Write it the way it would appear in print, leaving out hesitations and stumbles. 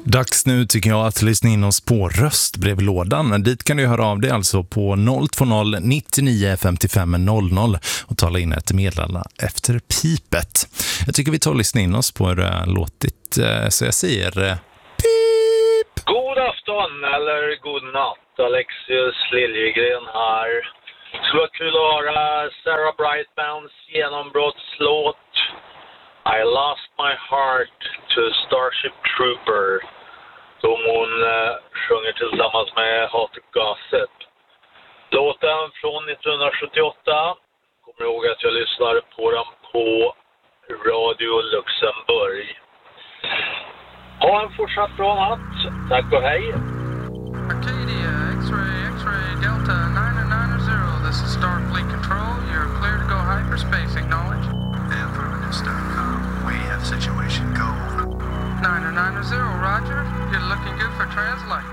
Dags nu tycker jag att lyssna in oss på röstbrevlådan. Dit kan du höra av dig alltså på 020 99 55 00 och tala in ett meddelande efter pipet. Jag tycker vi tar och lyssna in oss på hur det har låtit, så jag säger pip! God afton eller god natt, Alexius Liljegren här. Det skulle vara kul att höra Sarah Brightmans genombrottslåt I Lost My Heart to Starship Trooper, som hon sjunger tillsammans med Hot Gossip. Låten från 1978. Kommer ihåg att jag lyssnade på den på Radio Luxemburg. Ha en fortsatt bra natt. Tack och hej. Arcadia, X-ray, Delta 990. This is Starfleet Control. You're clear to go hyperspace. Acknowledge. Affirmative.com. We have situation. Go. 990, Roger. You're looking good for translate.